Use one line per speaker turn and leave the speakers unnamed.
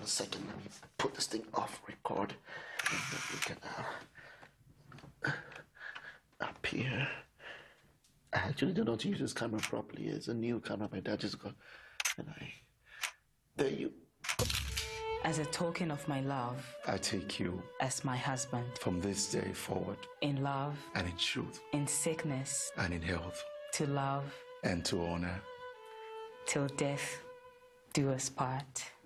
a second. Let me put this thing off record. And then we can appear. I actually don't know how to use this camera properly. It's a new camera my dad just got. And there you.
As a token of my love,
I take you
as my husband,
from this day forward,
in love
and in truth,
in sickness,
and in health,
to love
and to honor,
till death do us part.